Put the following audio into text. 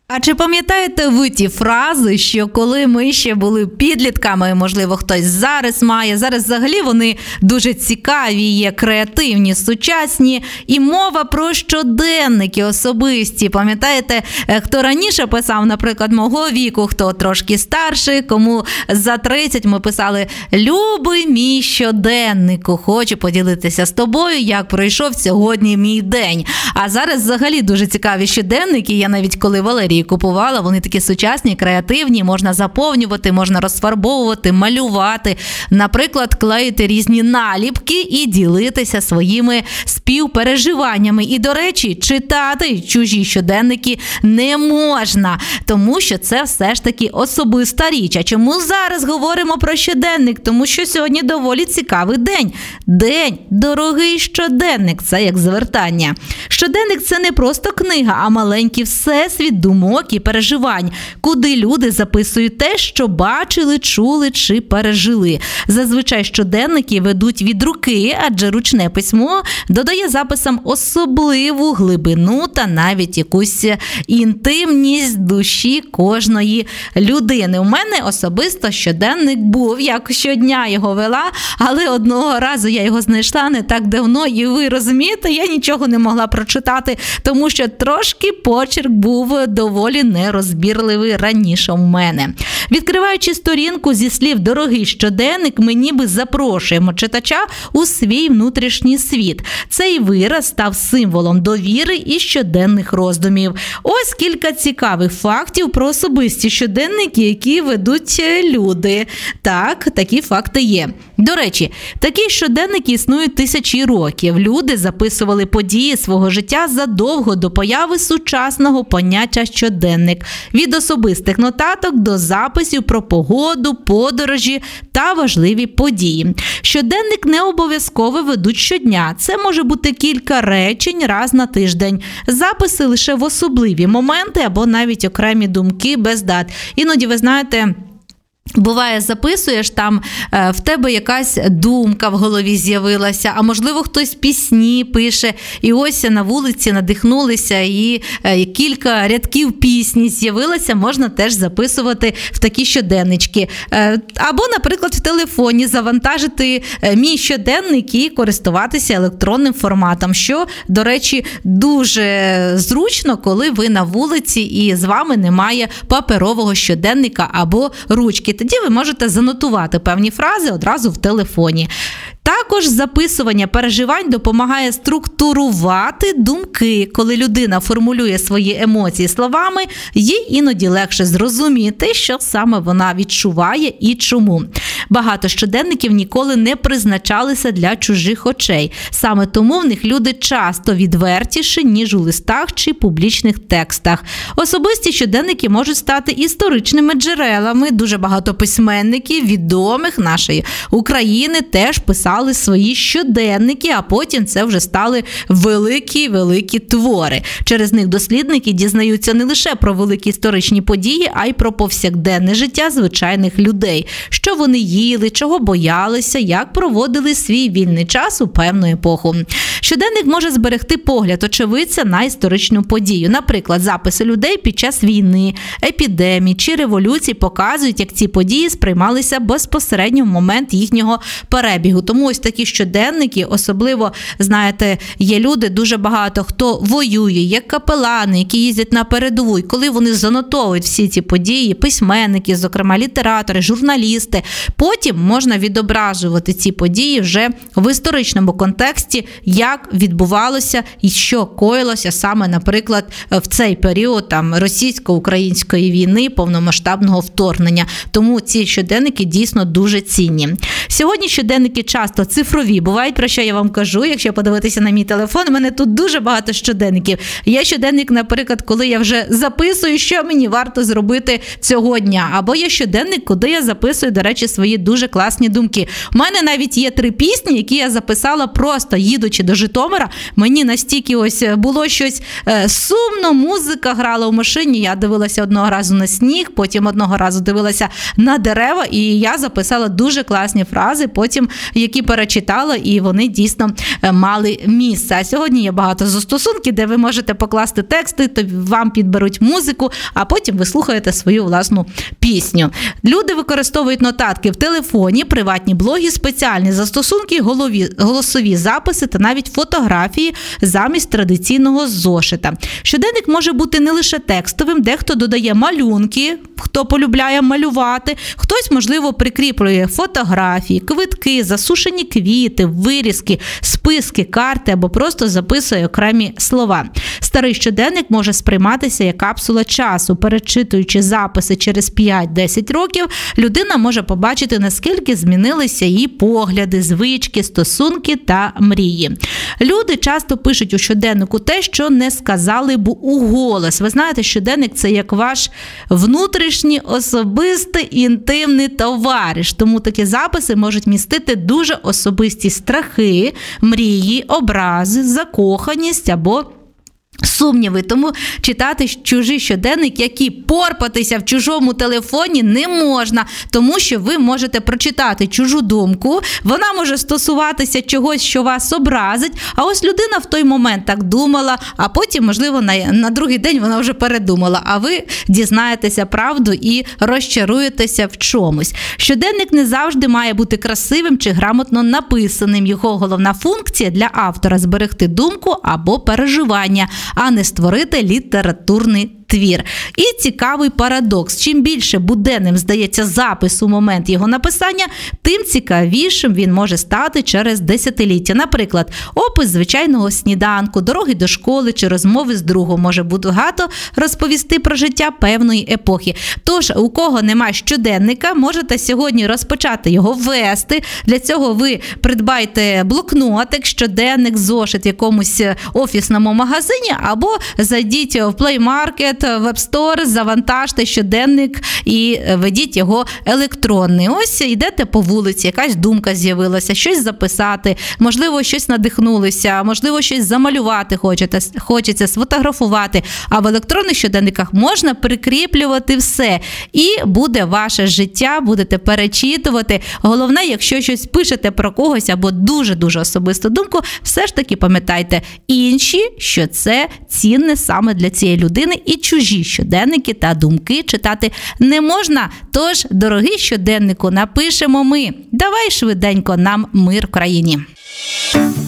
А чи пам'ятаєте ви ті фрази, що коли ми ще були підлітками, можливо, хтось зараз має, зараз взагалі вони дуже цікаві, є креативні, сучасні, і мова про щоденники особисті. Пам'ятаєте, хто раніше писав, наприклад, мого віку, хто трошки старший, кому за 30 ми писали: «Любий мій щоденнику, хочу поділитися з тобою, як пройшов сьогодні мій день». А зараз взагалі дуже цікаві щоденники, я навіть коли Валерії купувала, вони такі сучасні, креативні, можна заповнювати, можна розфарбовувати, малювати, наприклад, клеїти різні наліпки і ділитися своїми співпереживаннями. І, до речі, читати чужі щоденники не можна, тому що це все ж таки особиста річ. А чому зараз говоримо про щоденник? Тому що сьогодні доволі цікавий день. День «Дорогий щоденник» – це як звертання. Щоденник – це не просто книга, а маленький всесвіт думок і переживань, куди люди записують те, що бачили, чули чи пережили. Зазвичай щоденники ведуть від руки, адже ручне письмо додає записам особливу глибину та навіть якусь інтимність душі кожної людини. У мене особисто щоденник був, як щодня його вела, але одного разу я його знайшла не так давно, і ви розумієте, я нічого не могла прочитати, тому що трошки почерк був доволі нерозбірливий раніше в мене. Відкриваючи сторінку зі слів «дорогий щоденник», ми ніби запрошуємо читача у свій внутрішній світ. Цей вираз став символом довіри і щоденних роздумів. Ось кілька цікавих фактів про особисті щоденники, які ведуть люди. Так, такі факти є. До речі, такі щоденники існують тисячі років. Люди записували події свого життя задовго до появи сучасного поняття щоденник. Від особистих нотаток до записів про погоду, подорожі та важливі події. Щоденник не обов'язково ведуть щодня. Це може бути кілька речень раз на тиждень. Записи лише в особливі моменти або навіть окремі думки без дат. Іноді, ви знаєте, буває, записуєш, там в тебе якась думка в голові з'явилася, а можливо хтось пісні пише, і ось на вулиці надихнулися, і кілька рядків пісні з'явилося, можна теж записувати в такі щоденнички. Або, наприклад, в телефоні завантажити мій щоденник і користуватися електронним форматом, що, до речі, дуже зручно, коли ви на вулиці і з вами немає паперового щоденника або ручки. Тоді ви можете занотувати певні фрази одразу в телефоні. Також записування переживань допомагає структурувати думки. Коли людина формулює свої емоції словами, їй іноді легше зрозуміти, що саме вона відчуває і чому. Багато щоденників ніколи не призначалися для чужих очей. Саме тому в них люди часто відвертіші, ніж у листах чи публічних текстах. Особисті щоденники можуть стати історичними джерелами. Дуже багато письменників, відомих нашої України, теж писали свої щоденники, а потім це вже стали великі твори. Через них дослідники дізнаються не лише про великі історичні події, а й про повсякденне життя звичайних людей. Що вони їли, чого боялися, як проводили свій вільний час у певну епоху. Щоденник може зберегти погляд очевидця на історичну подію. Наприклад, записи людей під час війни, епідемій чи революцій показують, як ці події сприймалися безпосередньо в момент їхнього перебігу. Тому ось такі щоденники, особливо, знаєте, є люди, дуже багато хто воює, є капелани, які їздять на передову, і коли вони занотовують всі ці події, письменники, зокрема літератори, журналісти, потім можна відображувати ці події вже в історичному контексті, як відбувалося і що коїлося саме, наприклад, в цей період там російсько-української війни, повномасштабного вторгнення. Тому ці щоденники дійсно дуже цінні. Сьогодні щоденники часто цифрові бувають, про що я вам кажу. Якщо подивитися на мій телефон, у мене тут дуже багато щоденників. Є щоденник, наприклад, коли я вже записую, що мені варто зробити цього дня. Або є щоденник, куди я записую, до речі, свої дуже класні думки. У мене навіть є 3 пісні, які я записала просто їдучи до Житомира. Мені настільки ось було щось сумно, музика грала в машині, я дивилася одного разу на сніг, потім одного разу дивилася на дерева, і я записала дуже класні фрази, потім, які які перечитала, і вони дійсно мали місце. А сьогодні є багато застосунків, де ви можете покласти тексти, то вам підберуть музику, а потім ви слухаєте свою власну пісню. Люди використовують нотатки в телефоні, приватні блоги, спеціальні застосунки, голосові записи та навіть фотографії замість традиційного зошита. Щоденник може бути не лише текстовим, дехто додає малюнки, хто полюбляє малювати, хтось, можливо, прикріплює фотографії, квитки, засушені квіти, вирізки, списки, карти або просто записує окремі слова. Старий щоденник може сприйматися як капсула часу. Перечитуючи записи через 5-10 років, людина може побачити, наскільки змінилися її погляди, звички, стосунки та мрії. Люди часто пишуть у щоденнику те, що не сказали б уголос. Ви знаєте, щоденник – це як ваш внутрішній, особистий, інтимний товариш. Тому такі записи можуть містити дуже особисті страхи, мрії, образи, закоханість або сумніви. Тому читати чужий щоденник, як і порпатися в чужому телефоні, не можна, тому що ви можете прочитати чужу думку, вона може стосуватися чогось, що вас образить, а ось людина в той момент так думала, а потім, можливо, на другий день вона вже передумала, а ви дізнаєтеся правду і розчаруєтеся в чомусь. Щоденник не завжди має бути красивим чи грамотно написаним. Його головна функція для автора – зберегти думку або переживання, а не створити літературний твір. І цікавий парадокс. Чим більше буденним здається запис у момент його написання, тим цікавішим він може стати через десятиліття. Наприклад, опис звичайного сніданку, дороги до школи чи розмови з другом може багато розповісти про життя певної епохи. Тож, у кого немає щоденника, можете сьогодні розпочати його вести. Для цього ви придбайте блокнотик, щоденник, зошит в якомусь офісному магазині або зайдіть в Play Market, в App Store, завантажте щоденник і ведіть його електронний. Ось йдете по вулиці, якась думка з'явилася, щось записати, можливо, щось надихнулися, можливо, щось замалювати хочеться, сфотографувати. А в електронних щоденниках можна прикріплювати все. І буде ваше життя, будете перечитувати. Головне, якщо щось пишете про когось або дуже-дуже особисту думку, все ж таки пам'ятайте інші, що це цінне саме для цієї людини, і чужі щоденники та думки читати не можна. Тож, дорогий щоденнику, напишемо ми: давай швиденько нам мир в країні.